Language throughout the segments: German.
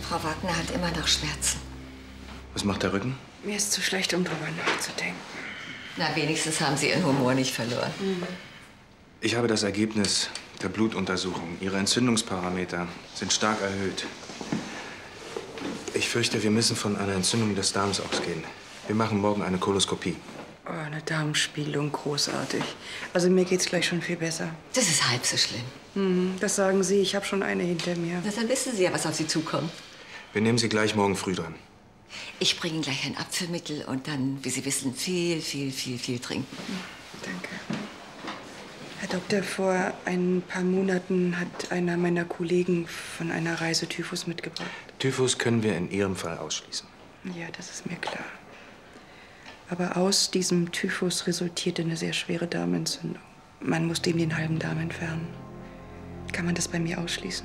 Frau Wagner hat immer noch Schmerzen. Was macht der Rücken? Mir ist zu schlecht, um drüber nachzudenken. Na, wenigstens haben Sie Ihren Humor nicht verloren. Ich habe das Ergebnis der Blutuntersuchung. Ihre Entzündungsparameter sind stark erhöht. Ich fürchte, wir müssen von einer Entzündung des Darms ausgehen. Wir machen morgen eine Koloskopie. Oh, eine Darmspiegelung, großartig. Also mir geht's gleich schon viel besser. Das ist halb so schlimm. Das sagen Sie, ich habe schon eine hinter mir. Na, dann wissen Sie ja, was auf Sie zukommt. Wir nehmen Sie gleich morgen früh dran. Ich bringe Ihnen gleich ein Abführmittel und dann, wie Sie wissen, viel trinken. Danke. Herr Doktor, vor ein paar Monaten hat einer meiner Kollegen von einer Reise Typhus mitgebracht. Typhus können wir in Ihrem Fall ausschließen. Ja, das ist mir klar. Aber aus diesem Typhus resultierte eine sehr schwere Darmentzündung. Man musste ihm den halben Darm entfernen. Kann man das bei mir ausschließen?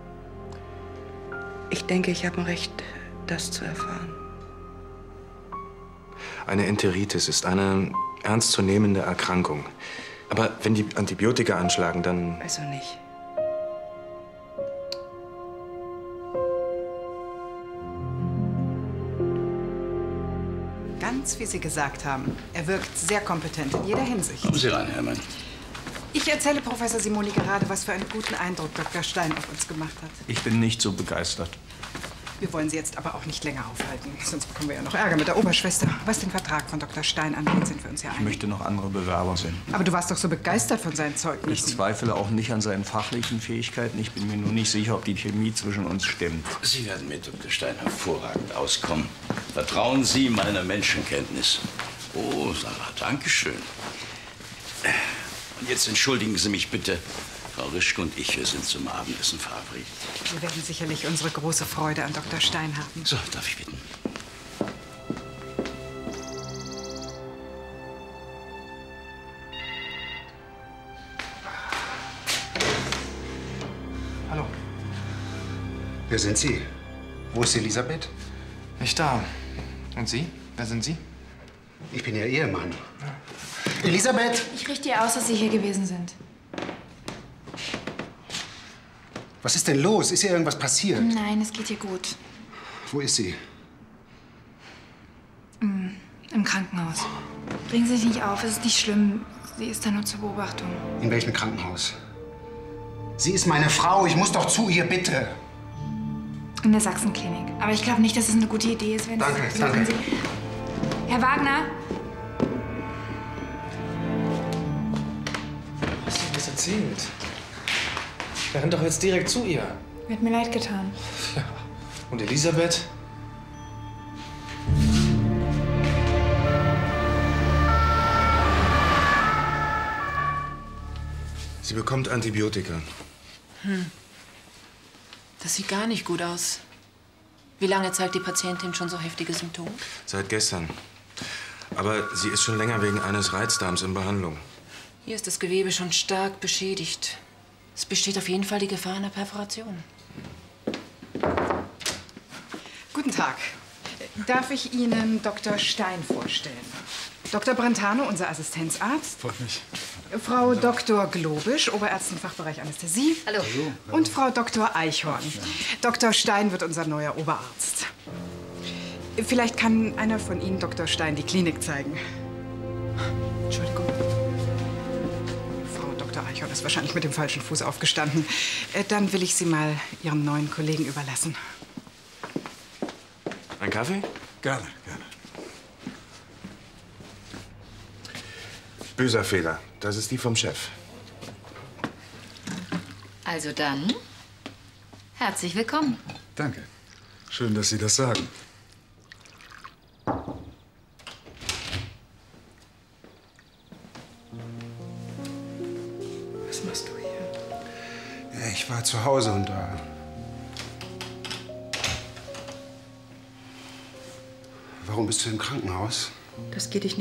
Ich denke, ich habe ein Recht, das zu erfahren. Eine Enteritis ist eine ernstzunehmende Erkrankung. Aber wenn die Antibiotika anschlagen, dann... Also nicht. Ganz wie Sie gesagt haben. Er wirkt sehr kompetent in jeder Hinsicht. Kommen Sie rein, Hermann. Ich erzähle Professor Simoni gerade, was für einen guten Eindruck Dr. Stein auf uns gemacht hat. Ich bin nicht so begeistert. Wir wollen Sie jetzt aber auch nicht länger aufhalten. Sonst bekommen wir ja noch Ärger mit der Oberschwester. Was den Vertrag von Dr. Stein angeht, sind wir uns ja Ich einig. möchte noch andere Bewerber sehen. Aber du warst doch so begeistert von seinen Ich Zeugnissen. zweifle auch nicht an seinen fachlichen Fähigkeiten. Ich bin mir nur nicht sicher, ob die Chemie zwischen uns stimmt. Sie werden mit Dr. Stein hervorragend auskommen. Vertrauen Sie meiner Menschenkenntnis. Oh, Sarah, danke schön. Und jetzt entschuldigen Sie mich bitte. Frau Rischke und ich, wir sind zum Abendessen verabredet. Wir werden sicherlich unsere große Freude an Dr. Stein haben. So, darf ich bitten? Hallo. Wer sind Sie? Wo ist Elisabeth? Nicht da. Und Sie? Wer sind Sie? Ich bin Ihr Ehemann. Elisabeth! Ich richte ihr aus, dass Sie hier gewesen sind. Was ist denn los? Ist ihr irgendwas passiert? Nein, es geht ihr gut. Wo ist sie? Im Krankenhaus. Bringen Sie sich nicht auf, es ist nicht schlimm. Sie ist da nur zur Beobachtung. In welchem Krankenhaus? Sie ist meine Frau. Ich muss doch zu ihr, bitte. In der Sachsenklinik. Aber ich glaube nicht, dass es eine gute Idee ist, wenn Danke, Sie... danke. Herr Wagner? Was hast du das erzählt? Er rennt doch jetzt direkt zu ihr. Mir hat mir leid getan. Ja. Und Elisabeth? Sie bekommt Antibiotika. Das sieht gar nicht gut aus. Wie lange zeigt die Patientin schon so heftige Symptome? Seit gestern. Aber sie ist schon länger wegen eines Reizdarms in Behandlung. Hier ist das Gewebe schon stark beschädigt. Es besteht auf jeden Fall die Gefahr einer Perforation. Guten Tag. Darf ich Ihnen Dr. Stein vorstellen? Dr. Brentano, unser Assistenzarzt. Freut mich. Frau Dr. Globisch, Oberärztin Fachbereich Anästhesie. Hallo. Und Frau Dr. Eichhorn. Dr. Stein wird unser neuer Oberarzt. Vielleicht kann einer von Ihnen Dr. Stein die Klinik zeigen. Entschuldigung. Frau Dr. Eichhorn ist wahrscheinlich mit dem falschen Fuß aufgestanden. Dann will ich Sie mal Ihren neuen Kollegen überlassen. Ein Kaffee? Gerne, gerne. Böser Fehler. Das ist die vom Chef. Also dann, herzlich willkommen. Danke. Schön, dass Sie das sagen. Was machst du hier? Ja, ich war zu Hause und da... Warum bist du im Krankenhaus? Das geht dich nicht